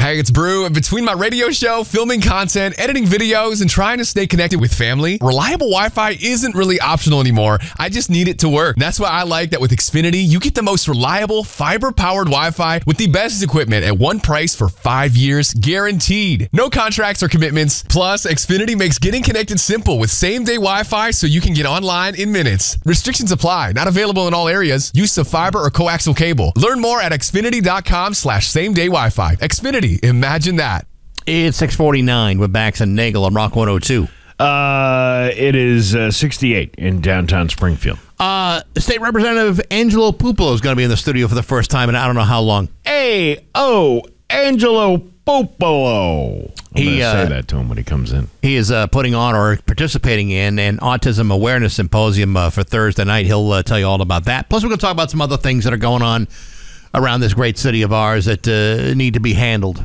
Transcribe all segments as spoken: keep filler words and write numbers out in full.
Hey, it's Brew. And between my radio show, filming content, editing videos, and trying to stay connected with family, reliable Wi-Fi isn't really optional anymore. I just need it to work. That's why I like that with Xfinity, you get the most reliable, fiber-powered Wi-Fi with the best equipment at one price for five years, guaranteed. No contracts or commitments. Plus, Xfinity makes getting connected simple with same-day Wi-Fi so you can get online in minutes. Restrictions apply. Not available in all areas. Use of fiber or coaxial cable. Learn more at xfinity.com slash same-day Wi-Fi. Xfinity. Imagine that. It's six forty-nine with Bax and Nagel on Rock one oh two. Uh, it is uh, sixty-eight in downtown Springfield. Uh, State Representative Angelo Pupolo is going to be in the studio for the first time in I don't know how long. Hey, oh, Angelo Pupolo. I'm He, going to uh, say that to him when he comes in. He is uh, putting on or participating in an autism awareness symposium uh, for Thursday night. He'll uh, tell you all about that. Plus, we're going to talk about some other things that are going on around this great city of ours that uh, need to be handled.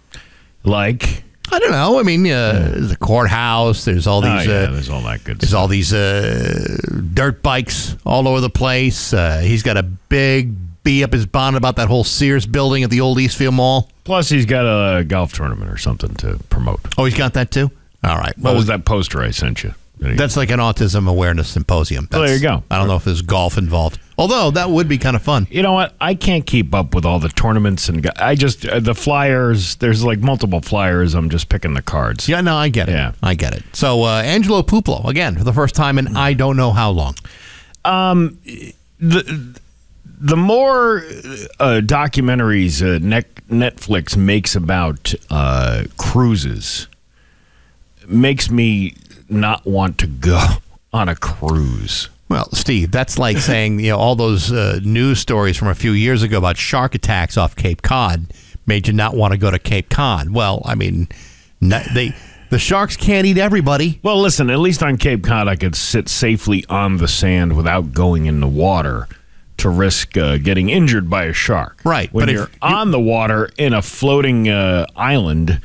Like? I don't know. I mean, uh, Yeah. there's a courthouse. There's all these. Oh, yeah, uh, there's all that good There's stuff. all these uh, dirt bikes all over the place. Uh, he's got a big bee up his bonnet about that whole Sears building at the old Eastfield Mall. Plus, he's got a golf tournament or something to promote. Oh, he's got that too? All right. What was that poster I sent you? That's like an autism awareness symposium. Oh, That's, there you go. I don't know if there's golf involved. Although, that would be kind of fun. You know what? I can't keep up with all the tournaments and I just uh, the flyers. There's like multiple flyers. I'm just picking the cards. Yeah, no, I get it. Yeah. I get it. So, uh, Angelo Pupolo, again, for the first time in I don't know how long. Um, the the more uh, documentaries uh, Net- Netflix makes about uh, cruises makes me not want to go on a cruise. Well, Steve, that's like saying, you know, all those uh, news stories from a few years ago about shark attacks off Cape Cod made you not want to go to Cape Cod. Well, I mean, not, they the sharks can't eat everybody. Well, listen, at least on Cape Cod, I could sit safely on the sand without going in the water to risk uh, getting injured by a shark. Right, When but if you're you- on the water in a floating uh, island,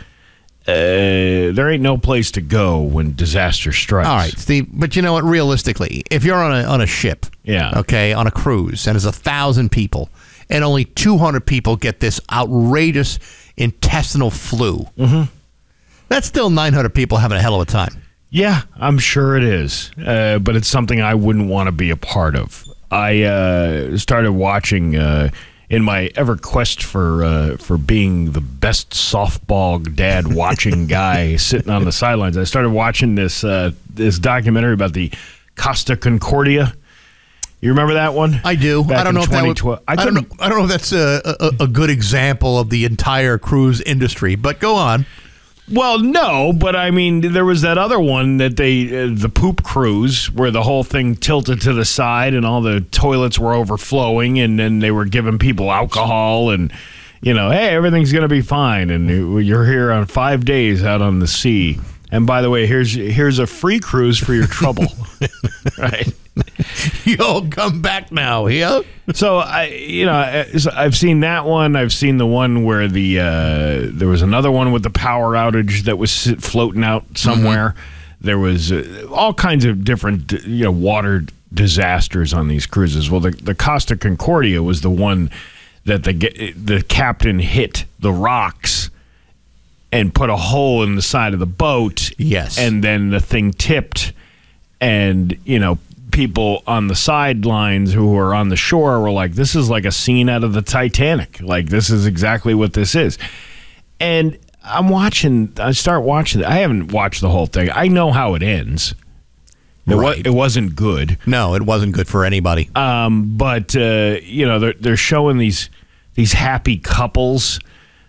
uh, there ain't no place to go when disaster strikes. All right, Steve, but you know what? Realistically, if you're on a on a ship, Yeah. okay, on a cruise, and there's a thousand people, and only two hundred people get this outrageous intestinal flu, mm-hmm. that's still nine hundred people having a hell of a time. Yeah, I'm sure it is. Uh, but it's something I wouldn't want to be a part of. I uh, started watching uh, in my ever quest for uh, for being the best softball dad watching guy sitting on the sidelines. I started watching this uh, this documentary about the Costa Concordia. You remember that one? I do. Back I don't in know if that would, twenty twelve. I, don't know. I don't know if that's a, a, a good example of the entire cruise industry. But go on. Well, no, but I mean, there was that other one that they, uh, the poop cruise, where the whole thing tilted to the side and all the toilets were overflowing, and then they were giving people alcohol, and you know, hey, everything's gonna be fine, and you're here on five days out on the sea. And by the way, here's here's a free cruise for your trouble, right? You'll come back now, yeah? So I, you know, I- I've seen that one. I've seen the one where the uh, there was another one with the power outage that was sit- floating out somewhere. Mm-hmm. There was uh, all kinds of different, you know, water disasters on these cruises. Well, the the Costa Concordia was the one that the the captain hit the rocks and put a hole in the side of the boat. Yes. And then the thing tipped, and you know, people on the sidelines who were on the shore were like, this is like a scene out of the Titanic. Like, this is exactly what this is. And I'm watching, I start watching it. I haven't watched the whole thing. I know how it ends. It, wa- Right. it wasn't good. No, it wasn't good for anybody. Um, but, uh, you know, they're, they're showing these these happy couples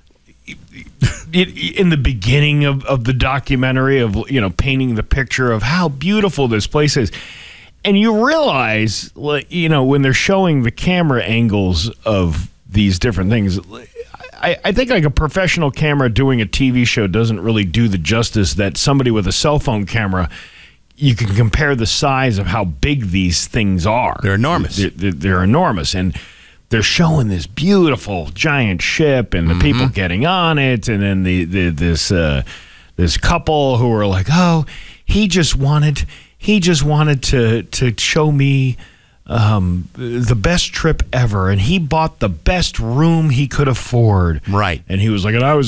in the beginning of, of the documentary of, you know, painting the picture of how beautiful this place is. And you realize, like, you know, when they're showing the camera angles of these different things, I, I think like a professional camera doing a T V show doesn't really do the justice that somebody with a cell phone camera, you can compare the size of how big these things are. They're enormous. They're, they're, they're enormous. And they're showing this beautiful giant ship and the mm-hmm. people getting on it. And then the, the this uh, this couple who are like, oh, he just wanted... He just wanted to to show me um, the best trip ever, and he bought the best room he could afford. Right. And he was like, and I was